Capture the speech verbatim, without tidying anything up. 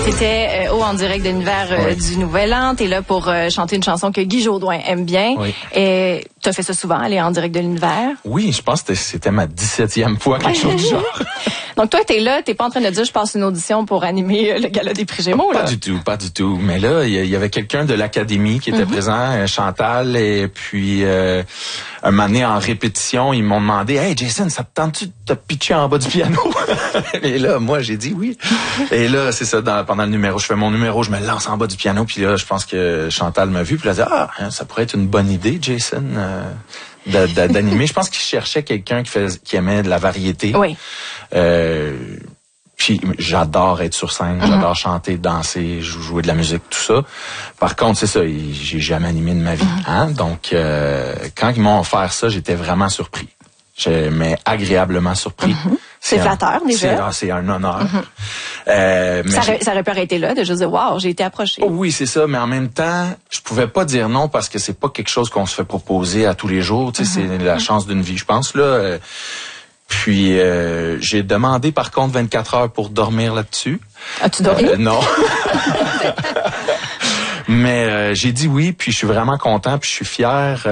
T'étais euh, au En direct de l'univers euh, oui. du Nouvel An. T'es là pour euh, chanter une chanson que Guy Jodoin aime bien. Oui. Et t'as fait ça souvent, aller En direct de l'univers. Oui, je pense que c'était ma dix-septième fois, quelque chose du genre. Donc toi, t'es là, t'es pas en train de dire je passe une audition pour animer euh, le gala des prix Gémeaux, là. Pas du tout, pas du tout. Mais là, il y, y avait quelqu'un de l'académie qui était mm-hmm. présent, euh, Chantal, et puis euh, un moment donné, en répétition, ils m'ont demandé « Hey Jason, ça te tente-tu de te pitcher en bas du piano? » Et là, moi, j'ai dit oui. Et là, c'est ça, dans, pendant le numéro, je fais mon numéro, je me lance en bas du piano, puis là, je pense que Chantal m'a vu, puis elle a dit « Ah, hein, ça pourrait être une bonne idée, Jason. Euh, » d'animer. Je pense qu'il cherchait quelqu'un qui, fais, qui aimait de la variété. Oui. Euh, puis j'adore être sur scène, mm-hmm. j'adore chanter, danser, jouer de la musique, tout ça. Par contre, c'est ça, j'ai jamais animé de ma vie. Mm-hmm. Hein? Donc, euh, quand ils m'ont offert ça, j'étais vraiment surpris. Je, mais agréablement surpris. Mm-hmm. C'est flatteur, un, déjà. C'est un honneur. Mm-hmm. Euh, mais ça, aurait, ça aurait pu arrêter là, de juste dire, wow, j'ai été approché. Oh, oui, c'est ça, mais en même temps, je pouvais pas dire non parce que c'est pas quelque chose qu'on se fait proposer à tous les jours. Tu sais, mm-hmm. c'est la chance d'une vie, je pense, là. Euh, puis, euh, j'ai demandé, par contre, vingt-quatre heures pour dormir là-dessus. As-tu dormi? Euh, non. Mais euh, j'ai dit oui, puis je suis vraiment content, puis je suis fier.